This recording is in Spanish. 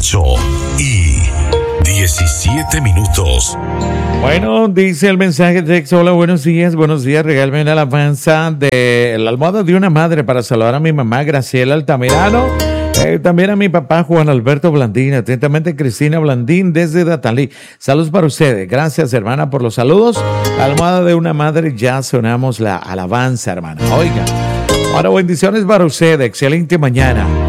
8:17. Bueno, dice el mensaje de texto: hola, buenos días, regálame una alabanza de la almohada de una madre para saludar a mi mamá Graciela Altamirano, también a mi papá Juan Alberto Blandín, atentamente Cristina Blandín desde Datalí. Saludos para ustedes, gracias hermana por los saludos. La almohada de una madre, ya sonamos la alabanza, hermana. Oiga, ahora bendiciones para ustedes, excelente mañana.